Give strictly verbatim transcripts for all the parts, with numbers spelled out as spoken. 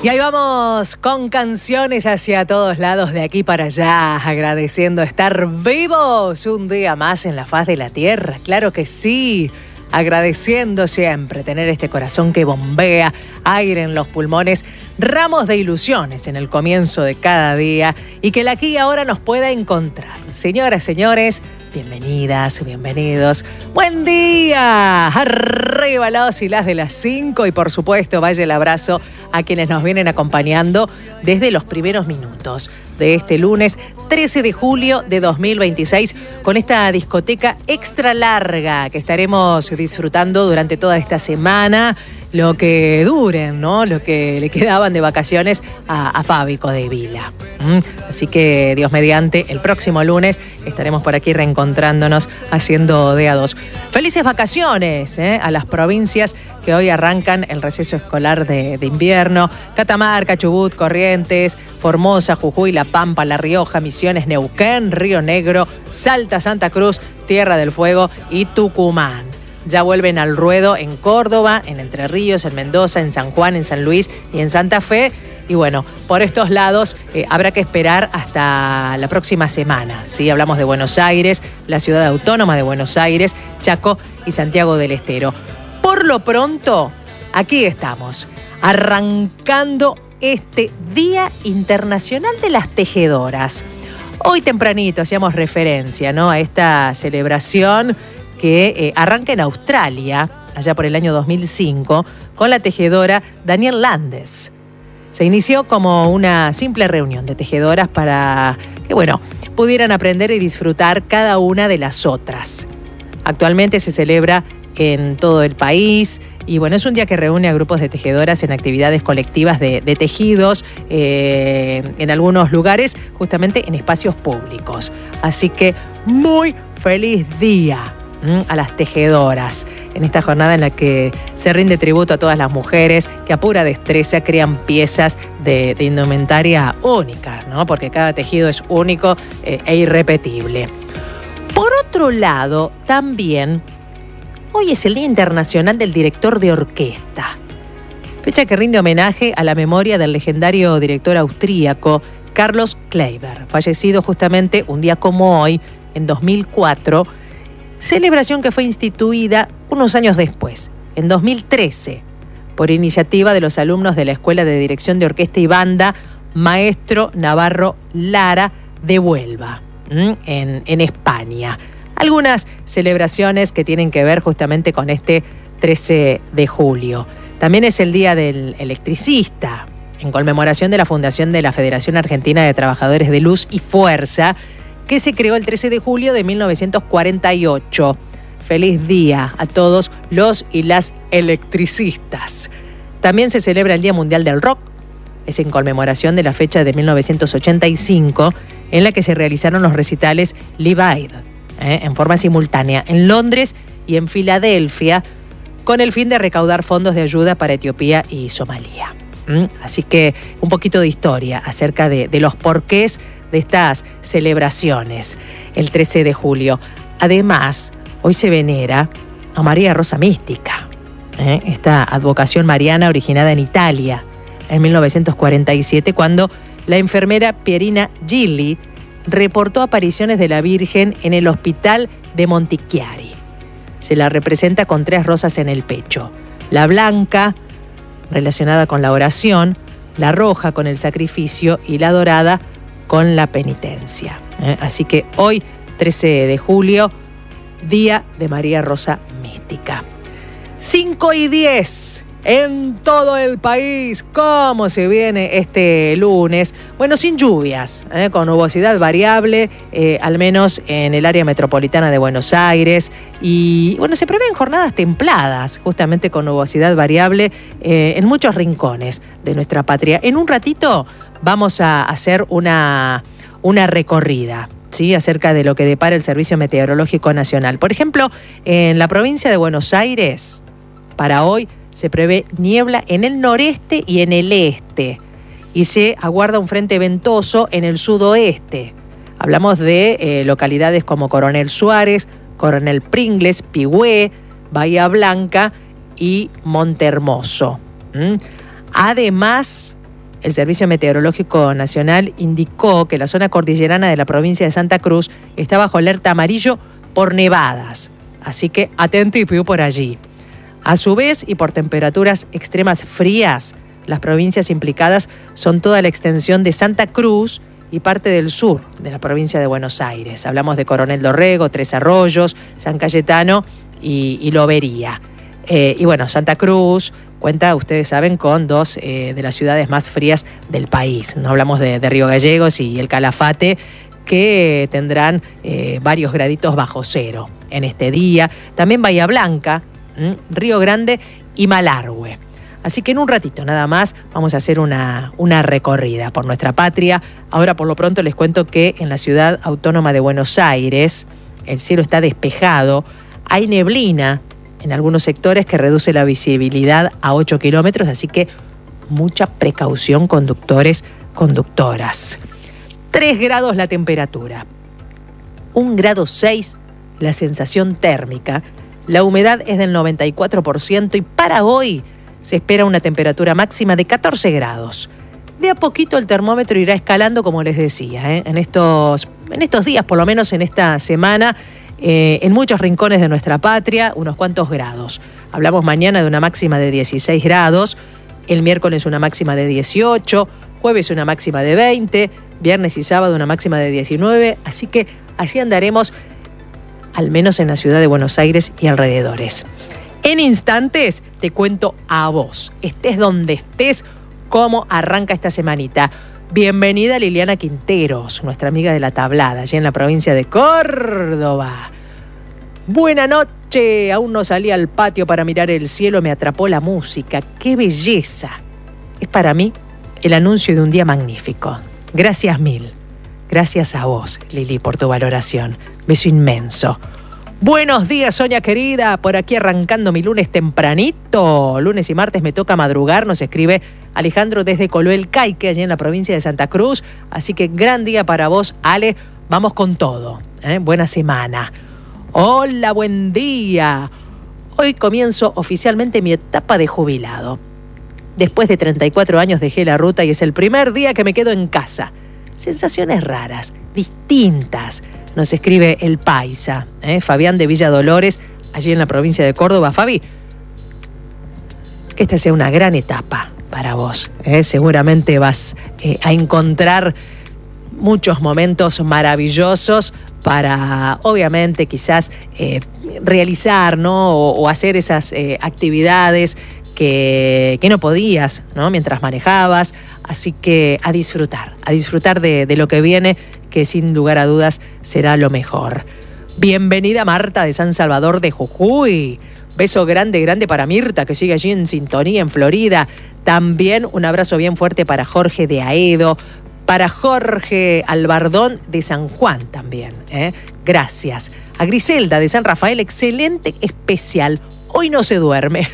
Y ahí vamos con canciones hacia todos lados, de aquí para allá, agradeciendo estar vivos un día más en la faz de la tierra. Claro que sí, agradeciendo siempre tener este corazón que bombea, aire en los pulmones, ramos de ilusiones en el comienzo de cada día y que el aquí y ahora nos pueda encontrar. Señoras, señores, bienvenidas, bienvenidos. ¡Buen día! Arriba los y las de las cinco y por supuesto vaya el abrazo a quienes nos vienen acompañando desde los primeros minutos de este lunes trece de julio de dos mil veintiséis con esta discoteca extra larga que estaremos disfrutando durante toda esta semana, lo que duren, ¿no? Lo que le quedaban de vacaciones a, a Fábico de Vila. ¿Mm? Así que, Dios mediante, el próximo lunes estaremos por aquí reencontrándonos haciendo de a dos. Felices vacaciones ¿eh? a las provincias que hoy arrancan el receso escolar de, de invierno. Catamarca, Chubut, Corrientes, Formosa, Jujuy, La Pampa, La Rioja, Misiones, Neuquén, Río Negro, Salta, Santa Cruz, Tierra del Fuego y Tucumán. Ya vuelven al ruedo en Córdoba, en Entre Ríos, en Mendoza, en San Juan, en San Luis y en Santa Fe. Y bueno, por estos lados eh, habrá que esperar hasta la próxima semana. ¿Sí? Hablamos de Buenos Aires, la ciudad autónoma de Buenos Aires, Chaco y Santiago del Estero. Por lo pronto, aquí estamos, arrancando este Día Internacional de las Tejedoras. Hoy tempranito hacíamos referencia, ¿no?, a esta celebración que eh, arranca en Australia, allá por el año dos mil cinco, con la tejedora Danielle Landes. Se inició como una simple reunión de tejedoras para que, bueno, pudieran aprender y disfrutar cada una de las otras. Actualmente se celebra en todo el país y, bueno, es un día que reúne a grupos de tejedoras en actividades colectivas de, de tejidos, eh, en algunos lugares, justamente en espacios públicos. Así que muy feliz día a las tejedoras en esta jornada en la que se rinde tributo a todas las mujeres que a pura destreza crean piezas de, de indumentaria únicas, ¿no? Porque cada tejido es único eh, e irrepetible. Por otro lado, también hoy es el Día Internacional del Director de Orquesta, fecha que rinde homenaje a la memoria del legendario director austríaco Carlos Kleiber, fallecido justamente un día como hoy, en dos mil cuatro, celebración que fue instituida unos años después, en dos mil trece, por iniciativa de los alumnos de la Escuela de Dirección de Orquesta y Banda Maestro Navarro Lara de Huelva, en, en España. Algunas celebraciones que tienen que ver justamente con este trece de julio. También es el Día del Electricista, en conmemoración de la fundación de la Federación Argentina de Trabajadores de Luz y Fuerza, que se creó el trece de julio de mil novecientos cuarenta y ocho. Feliz día a todos los y las electricistas. También se celebra el Día Mundial del Rock. Es en conmemoración de la fecha de mil novecientos ochenta y cinco, en la que se realizaron los recitales Live Aid, ¿eh? en forma simultánea en Londres y en Filadelfia, con el fin de recaudar fondos de ayuda para Etiopía y Somalia. ¿Mm? Así que un poquito de historia acerca de, de los porqués de estas celebraciones el trece de julio. Además, hoy se venera a María Rosa Mística, ¿eh? esta advocación mariana originada en Italia en mil novecientos cuarenta y siete, cuando la enfermera Pierina Gilli reportó apariciones de la Virgen en el hospital de Montichiari. Se la representa con tres rosas en el pecho: la blanca, relacionada con la oración, la roja con el sacrificio y la dorada con la penitencia. ¿Eh? Así que hoy, trece de julio, Día de María Rosa Mística. cinco y diez en todo el país. ¿Cómo se viene este lunes? Bueno, sin lluvias, ¿eh? con nubosidad variable, eh, al menos en el área metropolitana de Buenos Aires. Y bueno, se prevén jornadas templadas, justamente con nubosidad variable eh, en muchos rincones de nuestra patria. En un ratito vamos a hacer una, una recorrida, ¿sí?, acerca de lo que depara el Servicio Meteorológico Nacional. Por ejemplo, en la provincia de Buenos Aires, para hoy se prevé niebla en el noreste y en el este, y se aguarda un frente ventoso en el sudoeste. Hablamos de eh, localidades como Coronel Suárez, Coronel Pringles, Pigüé, Bahía Blanca y Montehermoso. ¿Mm? Además, El Servicio Meteorológico Nacional indicó que la zona cordillerana de la provincia de Santa Cruz está bajo alerta amarillo por nevadas. Así que atentipo por allí. A su vez, y por temperaturas extremas frías, las provincias implicadas son toda la extensión de Santa Cruz y parte del sur de la provincia de Buenos Aires. Hablamos de Coronel Dorrego, Tres Arroyos, San Cayetano y, y Lobería. Eh, y bueno, Santa Cruz cuenta, ustedes saben, con dos eh, de las ciudades más frías del país. No hablamos de, de Río Gallegos y el Calafate, que tendrán eh, varios graditos bajo cero en este día. También Bahía Blanca, ¿m? Río Grande y Malargüe. Así que en un ratito nada más vamos a hacer una, una recorrida por nuestra patria. Ahora por lo pronto les cuento que en la ciudad autónoma de Buenos Aires el cielo está despejado, hay neblina en algunos sectores que reduce la visibilidad a ocho kilómetros, así que mucha precaución, conductores, conductoras. tres grados la temperatura, un grado seis la sensación térmica, la humedad es del noventa y cuatro por ciento y para hoy se espera una temperatura máxima de catorce grados. De a poquito el termómetro irá escalando, como les decía, ¿eh? en, estos, en estos días, por lo menos en esta semana, eh, en muchos rincones de nuestra patria, unos cuantos grados. Hablamos mañana de una máxima de dieciséis grados, el miércoles una máxima de dieciocho, jueves una máxima de veinte, viernes y sábado una máxima de diecinueve, así que así andaremos, al menos en la ciudad de Buenos Aires y alrededores. En instantes te cuento a vos, estés donde estés, cómo arranca esta semanita. Bienvenida Liliana Quinteros, nuestra amiga de la tablada, allí en la provincia de Córdoba. Buena noche, aún no salí al patio para mirar el cielo, me atrapó la música, qué belleza. Es para mí el anuncio de un día magnífico. Gracias mil, gracias a vos, Lili, por tu valoración. Beso inmenso. Buenos días, Sonia querida, por aquí arrancando mi lunes tempranito. Lunes y martes me toca madrugar, nos escribe Alejandro desde Coloel Caique, allí en la provincia de Santa Cruz. Así que gran día para vos, Ale, vamos con todo, ¿eh? Buena semana. Hola, buen día. Hoy comienzo oficialmente mi etapa de jubilado. Después de treinta y cuatro años dejé la ruta y es el primer día que me quedo en casa. Sensaciones raras, distintas. Nos escribe el paisa, ¿eh? Fabián de Villa Dolores, allí en la provincia de Córdoba. Fabi, que esta sea una gran etapa para vos, ¿eh? Seguramente vas eh, a encontrar muchos momentos maravillosos para, obviamente, quizás eh, realizar, ¿no? O, o hacer esas eh, actividades que, que no podías, ¿no? Mientras manejabas. Así que a disfrutar, a disfrutar de, de lo que viene, que sin lugar a dudas será lo mejor. Bienvenida Marta de San Salvador de Jujuy. Beso grande, grande para Mirta, que sigue allí en sintonía en Florida. También un abrazo bien fuerte para Jorge de Aedo, para Jorge Albardón de San Juan también, ¿eh? Gracias. A Griselda de San Rafael, excelente especial. Hoy no se duerme.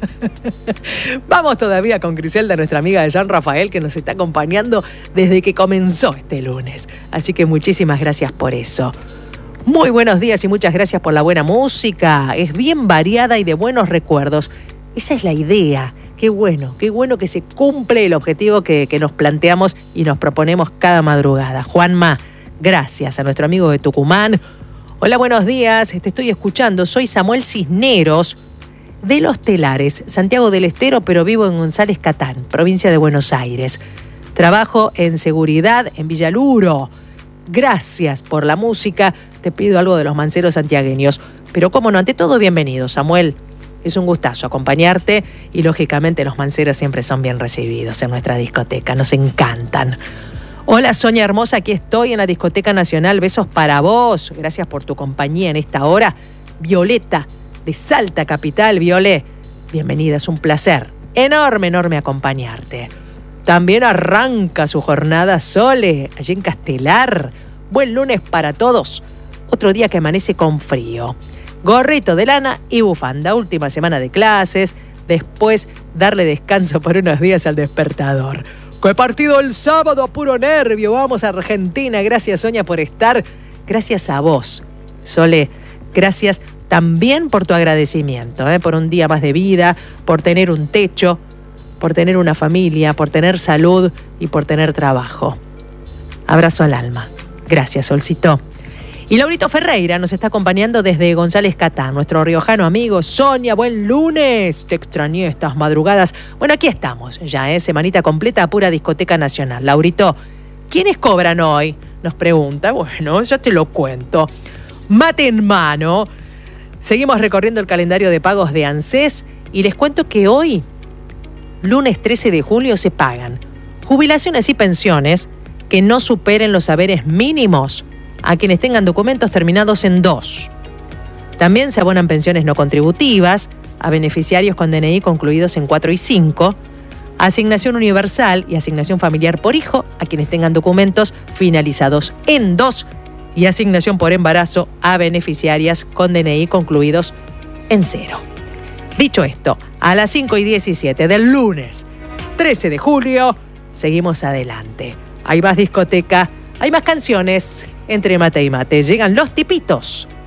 Vamos todavía con Griselda, nuestra amiga de San Rafael, que nos está acompañando desde que comenzó este lunes. Así que muchísimas gracias por eso. Muy buenos días y muchas gracias por la buena música. Es bien variada y de buenos recuerdos. Esa es la idea. Qué bueno, qué bueno que se cumple el objetivo que, que nos planteamos y nos proponemos cada madrugada. Juanma, gracias a nuestro amigo de Tucumán. Hola, buenos días. Te estoy escuchando. Soy Samuel Cisneros, de Los Telares, Santiago del Estero, pero vivo en González Catán, provincia de Buenos Aires. Trabajo en seguridad en Villaluro. Gracias por la música. Te pido algo de los manceros santiagueños. Pero cómo no, ante todo, bienvenido, Samuel. Es un gustazo acompañarte y, lógicamente, los manceros siempre son bien recibidos en nuestra discoteca. Nos encantan. Hola, Sonia hermosa, aquí estoy en la Discoteca Nacional. Besos para vos. Gracias por tu compañía en esta hora. Violeta, de Salta Capital. Violé, bienvenida, es un placer enorme, enorme acompañarte. También arranca su jornada Sole, allí en Castelar. Buen lunes para todos, otro día que amanece con frío. Gorrito de lana y bufanda, última semana de clases, después darle descanso por unos días al despertador. ¡Qué partido el sábado, a puro nervio! Vamos a Argentina, gracias Sonia por estar, gracias a vos, Sole, gracias también por tu agradecimiento, ¿eh? Por un día más de vida, por tener un techo, por tener una familia, por tener salud y por tener trabajo. Abrazo al alma. Gracias, Solcito. Y Laurito Ferreira nos está acompañando desde González Catán, nuestro riojano amigo. Sonia, buen lunes. Te extrañé estas madrugadas. Bueno, aquí estamos, ya es semanita completa, pura discoteca nacional. Laurito, ¿quiénes cobran hoy? Nos pregunta. Bueno, ya te lo cuento. Mate en mano. Seguimos recorriendo el calendario de pagos de ANSES y les cuento que hoy, lunes trece de julio, se pagan jubilaciones y pensiones que no superen los haberes mínimos a quienes tengan documentos terminados en dos. También se abonan pensiones no contributivas a beneficiarios con D N I concluidos en cuatro y cinco, asignación universal y asignación familiar por hijo a quienes tengan documentos finalizados en dos y asignación por embarazo a beneficiarias con D N I concluidos en cero. Dicho esto, a las cinco y diecisiete del lunes trece de julio, seguimos adelante. Hay más discoteca, hay más canciones entre mate y mate. Llegan los tipitos.